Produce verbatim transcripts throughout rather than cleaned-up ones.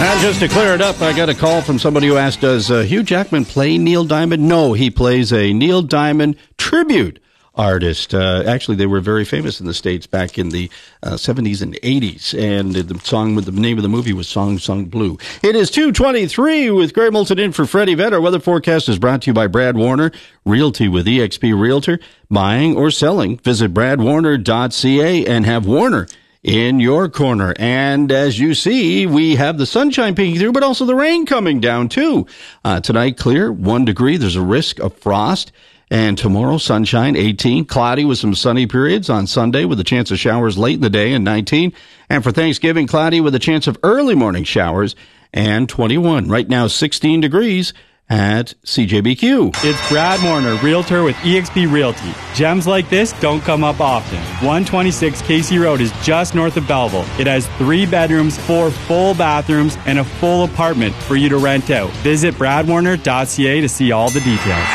And just to clear it up, I got a call from somebody who asked, does uh, Hugh Jackman play Neil Diamond? No, he plays a Neil Diamond tribute artist. Uh, actually, they were very famous in the States back in the uh, seventies and eighties, and the song with the name of the movie was Song Sung Blue. It is two twenty-three with Greg Moulton in for Freddie Vett. Our weather forecast is brought to you by Brad Warner, Realty with E X P Realtor. Buying or selling, visit brad warner dot c a and have Warner in your corner. And as you see, we have the sunshine peeking through, but also the rain coming down too. Uh, tonight, clear, one degree. There's a risk of frost. And tomorrow, sunshine, eighteen. Cloudy with some sunny periods on Sunday with a chance of showers late in the day, and nineteen. And for Thanksgiving, cloudy with a chance of early morning showers, and twenty-one. Right now, sixteen degrees at C J B Q. It's Brad Warner, Realtor with E X P Realty. Gems like this don't come up often. one twenty-six Casey Road is just north of Belleville. It has three bedrooms, four full bathrooms, and a full apartment for you to rent out. Visit brad warner dot c a to see all the details.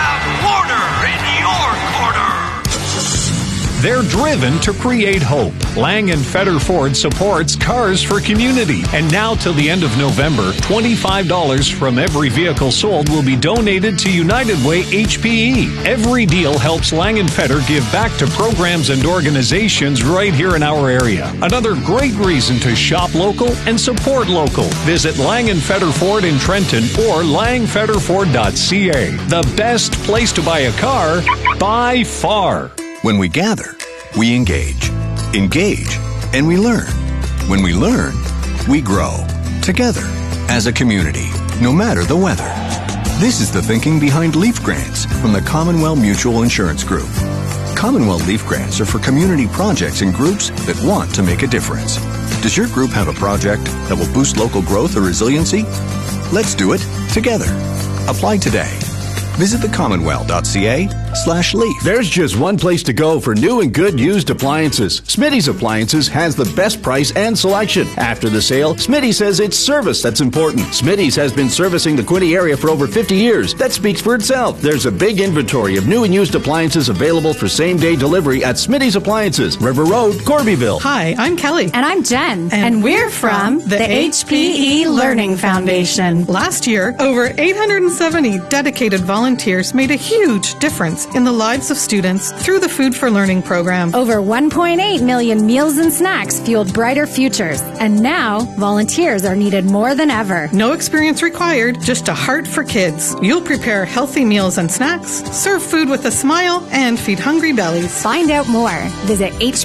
They're driven to create hope. Lang and Feder Ford supports Cars for Community. And now till the end of November, twenty-five dollars from every vehicle sold will be donated to United Way H P E. Every deal helps Lang and Feder give back to programs and organizations right here in our area. Another great reason to shop local and support local. Visit Lang and Feder Ford in Trenton or lang feder ford dot c a. The best place to buy a car by far. When we gather, we engage. Engage, and we learn. When we learn, we grow. Together, as a community, no matter the weather. This is the thinking behind Leaf Grants from the Commonwealth Mutual Insurance Group. Commonwealth Leaf Grants are for community projects and groups that want to make a difference. Does your group have a project that will boost local growth or resiliency? Let's do it together. Apply today. Visit the commonwealth dot c a slash leaf. There's just one place to go for new and good used appliances. Smitty's Appliances has the best price and selection. After the sale, Smitty says it's service that's important. Smitty's has been servicing the Quinte area for over fifty years. That speaks for itself. There's a big inventory of new and used appliances available for same-day delivery at Smitty's Appliances, River Road, Corbyville. Hi, I'm Kelly. And I'm Jen. And, and we're from the, the H P E Learning Foundation. Last year, over eight hundred seventy dedicated volunteers Volunteers made a huge difference in the lives of students through the Food for Learning program. Over one point eight million meals and snacks fueled brighter futures. And now, volunteers are needed more than ever. No experience required, just a heart for kids. You'll prepare healthy meals and snacks, serve food with a smile, and feed hungry bellies. Find out more. Visit H